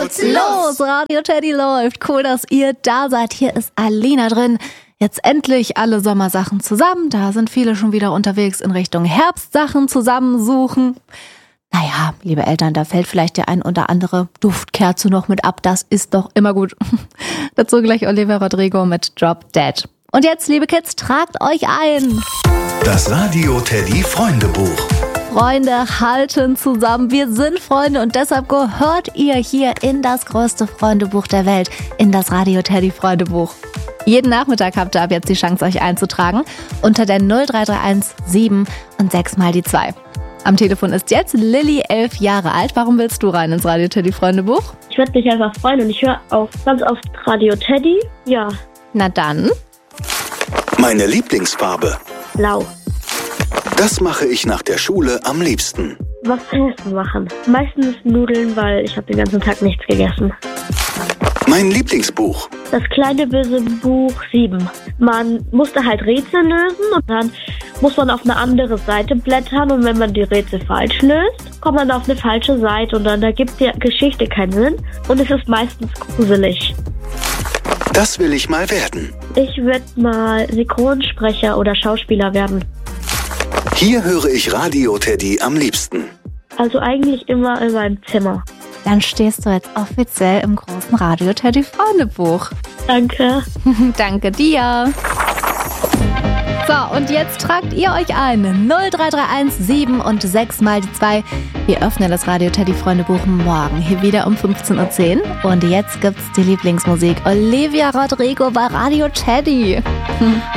geht's los! Radio Teddy läuft. Cool, dass ihr da seid. Hier ist Alina drin. Jetzt endlich alle Sommersachen zusammen. Da sind viele schon wieder unterwegs in Richtung Herbstsachen zusammensuchen. Naja, liebe Eltern, da fällt vielleicht der ein oder andere Duftkerze noch mit ab. Das ist doch immer gut. Dazu gleich Olivia Rodrigo mit Drop Dead. Und jetzt, liebe Kids, tragt euch ein. Das Radio Teddy Freundebuch. Freunde halten zusammen. Wir sind Freunde und deshalb gehört ihr hier in das größte Freundebuch der Welt, in das Radio Teddy Freundebuch. Jeden Nachmittag habt ihr ab jetzt die Chance, euch einzutragen unter der 0331 7 und 6 mal die 2. Am Telefon ist jetzt Lilly, 11 Jahre alt. Warum willst du rein ins Radio Teddy Freundebuch? Ich würde mich einfach freuen und ich höre auch ganz oft Radio Teddy. Ja. Na dann. Meine Lieblingsfarbe. Blau. Das mache ich nach der Schule am liebsten. Was zu essen machen? Meistens Nudeln, weil ich habe den ganzen Tag nichts gegessen. Mein Lieblingsbuch. Das kleine böse Buch 7. Man musste halt Rätsel lösen und dann muss man auf eine andere Seite blättern und wenn man die Rätsel falsch löst, kommt man auf eine falsche Seite und dann ergibt die Geschichte keinen Sinn und es ist meistens gruselig. Das will ich mal werden. Ich würde mal Synchronsprecher oder Schauspieler werden. Hier höre ich Radio Teddy am liebsten. Also eigentlich immer in meinem Zimmer. Dann stehst du jetzt offiziell im großen Radio Teddy Freundebuch. Danke. Danke dir. So, und jetzt tragt ihr euch ein. 0331 7 und 6 mal die 2. Wir öffnen das Radio Teddy Freundebuch morgen hier wieder um 15:10 Uhr. Und jetzt gibt's die Lieblingsmusik. Olivia Rodrigo bei Radio Teddy.